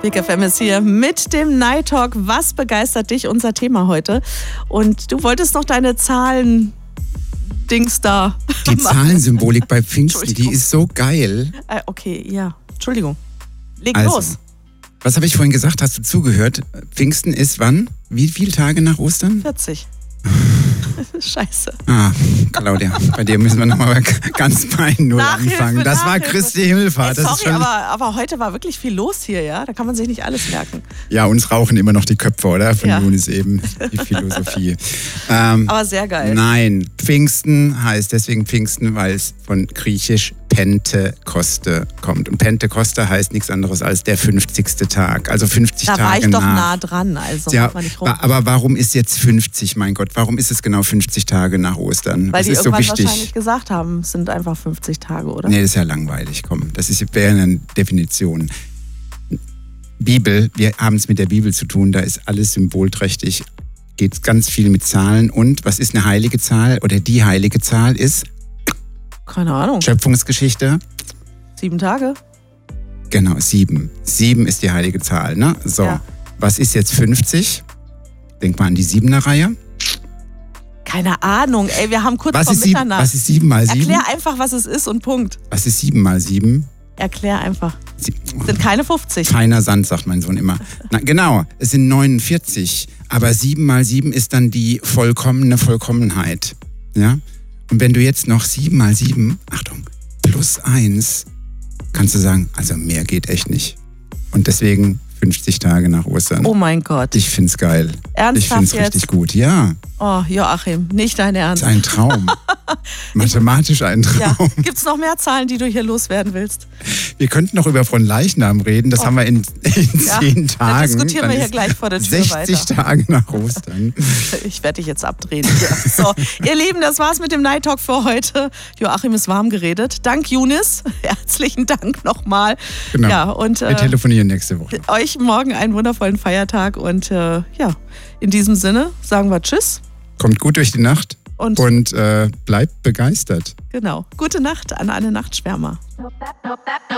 Big FM ist hier mit dem Night Talk. Was begeistert dich? Unser Thema heute. Und du wolltest noch deine Zahlen-Dings da Die Zahlensymbolik bei Pfingsten, die ist so geil. Okay, ja. Entschuldigung. Leg los. Was habe ich vorhin gesagt? Hast du zugehört? Pfingsten ist wann? Wie viele Tage nach Ostern? 40. Scheiße. Claudia, bei dir müssen wir nochmal ganz bei Null anfangen. Das war Christi Himmelfahrt. Sorry, aber heute war wirklich viel los hier, ja? Da kann man sich nicht alles merken. Ja, uns rauchen immer noch die Köpfe, oder? Von nun ist eben die Philosophie. Aber sehr geil. Nein, Pfingsten heißt deswegen Pfingsten, weil es von griechisch Pentekoste kommt. Und Pentekoste heißt nichts anderes als der 50. Tag. Also 50 Tage nach. Da war ich doch nah dran, also ja, macht man nicht rum. Aber warum ist jetzt 50, mein Gott? Warum ist es genau 50 Tage nach Ostern? Weil das die ist irgendwann so wichtig. Wahrscheinlich gesagt haben, es sind einfach 50 Tage, oder? Nee, das ist ja langweilig, komm. Das wäre eine Definition. Bibel, wir haben es mit der Bibel zu tun, da ist alles symbolträchtig, geht ganz viel mit Zahlen. Und was ist eine heilige Zahl oder die heilige Zahl ist? Keine Ahnung. Schöpfungsgeschichte. 7 Tage? Genau, 7. 7 ist die heilige Zahl, ne? So, ja. Was ist jetzt 50? Denk mal an die 7er-Reihe. Keine Ahnung, ey, wir haben kurz vor Mitternacht. Was ist 7 mal 7? Erklär einfach, was es ist und Punkt. Was ist 7 mal 7? Erklär einfach. Es sind keine 50. Feiner Sand, sagt mein Sohn immer. Na, genau, es sind 49. Aber 7 mal 7 ist dann die vollkommene Vollkommenheit. Ja? Und wenn du jetzt noch 7 mal 7, Achtung, plus 1, kannst du sagen, also mehr geht echt nicht. Und deswegen 50 Tage nach Ostern. Oh mein Gott. Ich find's geil. Ernsthaft ich find's jetzt? Richtig gut, ja. Oh, Joachim, nicht dein Ernst. Das ist ein Traum. Mathematisch ein Traum. Ja. Gibt's noch mehr Zahlen, die du hier loswerden willst? Wir könnten noch über Fronleichnam reden. Das haben wir in 10 Tagen. Dann diskutieren wir hier gleich vor der Tür 60 weiter. 60 Tage nach Ostern. Ich werde dich jetzt abdrehen. So, ihr Lieben, das war's mit dem Night Talk für heute. Joachim ist warm geredet. Dank Younis. Herzlichen Dank nochmal. Genau. Ja, und, wir telefonieren nächste Woche. Euch morgen einen wundervollen Feiertag. Und in diesem Sinne sagen wir Tschüss. Kommt gut durch die Nacht und bleibt begeistert. Genau. Gute Nacht an alle Nachtschwärmer.